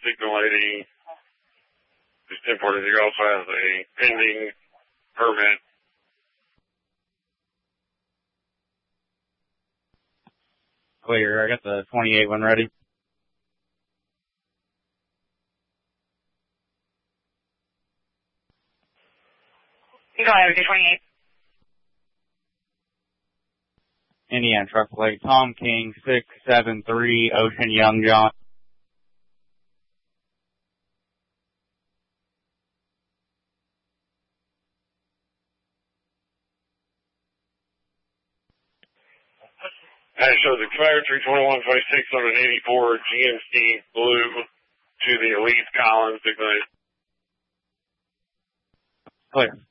signaling. Just imported. He also has a pending permit. Clear. I got the 28 one ready. You go ahead with your 28. Indiana truck plate. Tom King 673 Ocean Young John. That shows expired 3/21/26 on an 84 GMC Blue to the Elise Collins signal. Clear.